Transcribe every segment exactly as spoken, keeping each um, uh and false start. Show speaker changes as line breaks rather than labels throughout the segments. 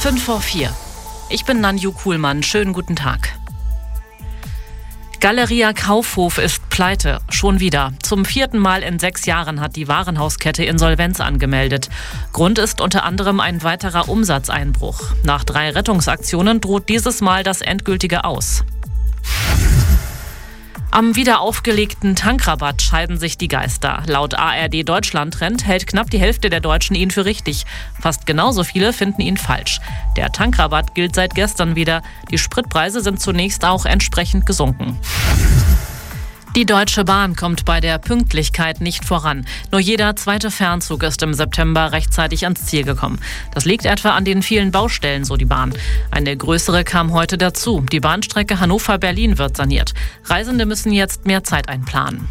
Fünf vor vier. Ich bin Nanju Kuhlmann. Schönen guten Tag. Galeria Kaufhof ist pleite. Schon wieder. Zum vierten Mal in sechs Jahren hat die Warenhauskette Insolvenz angemeldet. Grund ist unter anderem ein weiterer Umsatzeinbruch. Nach drei Rettungsaktionen droht dieses Mal das endgültige Aus. Am wieder aufgelegten Tankrabatt scheiden sich die Geister. Laut A R D Deutschland-Trend hält knapp die Hälfte der Deutschen ihn für richtig. Fast genauso viele finden ihn falsch. Der Tankrabatt gilt seit gestern wieder. Die Spritpreise sind zunächst auch entsprechend gesunken. Die Deutsche Bahn kommt bei der Pünktlichkeit nicht voran. Nur jeder zweite Fernzug ist im September rechtzeitig ans Ziel gekommen. Das liegt etwa an den vielen Baustellen, so die Bahn. Eine größere kam heute dazu. Die Bahnstrecke Hannover-Berlin wird saniert. Reisende müssen jetzt mehr Zeit einplanen.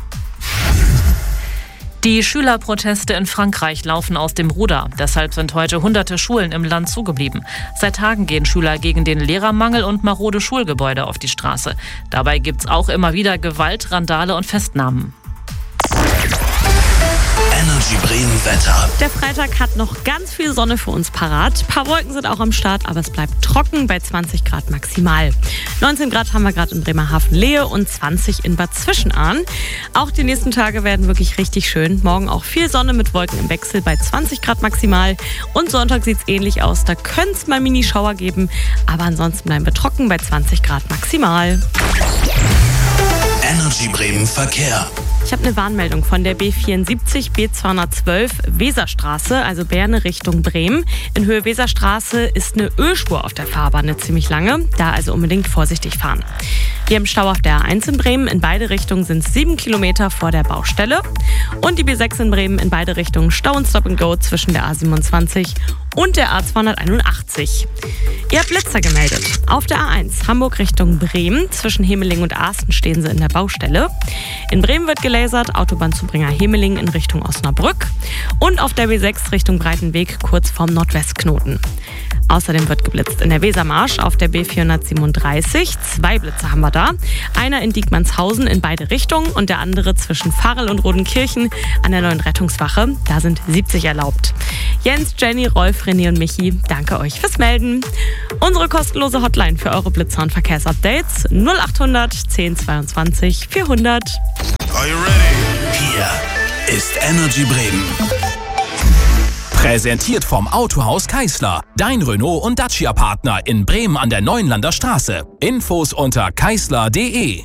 Die Schülerproteste in Frankreich laufen aus dem Ruder. Deshalb sind heute hunderte Schulen im Land zugeblieben. Seit Tagen gehen Schüler gegen den Lehrermangel und marode Schulgebäude auf die Straße. Dabei gibt's auch immer wieder Gewalt, Randale und Festnahmen.
Energy Bremen Wetter.
Der Freitag hat noch ganz viel Sonne für uns parat. Ein paar Wolken sind auch am Start, aber es bleibt trocken bei zwanzig Grad maximal. neunzehn Grad haben wir gerade in Bremerhaven-Lehe und zwanzig in Bad Zwischenahn. Auch die nächsten Tage werden wirklich richtig schön. Morgen auch viel Sonne mit Wolken im Wechsel bei zwanzig Grad maximal. Und Sonntag sieht es ähnlich aus. Da könnte es mal Mini-Schauer geben, aber ansonsten bleiben wir trocken bei zwanzig Grad maximal.
Energy Bremen Verkehr.
Ich habe eine Warnmeldung von der B vierundsiebzig B zweihundertzwölf Weserstraße, also Berne Richtung Bremen. In Höhe Weserstraße ist eine Ölspur auf der Fahrbahn, eine ziemlich lange. Da also unbedingt vorsichtig fahren. Wir haben Stau auf der A eins in Bremen. In beide Richtungen sind es sieben Kilometer vor der Baustelle. Und die B sechs in Bremen in beide Richtungen Stau und Stop and Go zwischen der A siebenundzwanzig und der A zweihunderteinundachtzig. Ihr habt Blitzer gemeldet. Auf der A eins Hamburg Richtung Bremen. Zwischen Hemeling und Asten stehen sie in der Baustelle. In Bremen wird gelasert, Autobahnzubringer Hemeling in Richtung Osnabrück. Und auf der B sechs Richtung Breitenweg kurz vorm Nordwestknoten. Außerdem wird geblitzt in der Wesermarsch auf der B vierhundertsiebenunddreißig. Zwei Blitze haben wir da. Einer in Diekmannshausen in beide Richtungen und der andere zwischen Varel und Rodenkirchen an der neuen Rettungswache. Da sind siebzig erlaubt. Jens, Jenny, Rolf, René und Michi, danke euch fürs Melden. Unsere kostenlose Hotline für eure Blitzer- und Verkehrsupdates null achthundert zehn zweiundzwanzig vierhundert.
Are you ready? Hier ist Energy Bremen.
Präsentiert vom Autohaus Keisler. Dein Renault- und Dacia-Partner in Bremen an der Neuenlander Straße. Infos unter keisler punkt de.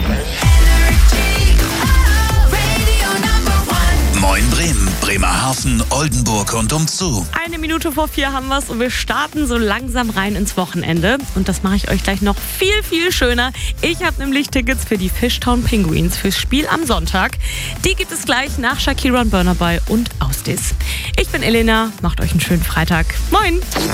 Moin Bremen, Bremerhaven, Oldenburg und umzu.
Eine Minute vor vier haben wir es und wir starten so langsam rein ins Wochenende. Und das mache ich euch gleich noch viel, viel schöner. Ich habe nämlich Tickets für die Fishtown Penguins fürs Spiel am Sonntag. Die gibt es gleich nach Shakira und Burna Boy und Ausdis. Ich bin Elena, macht euch einen schönen Freitag. Moin!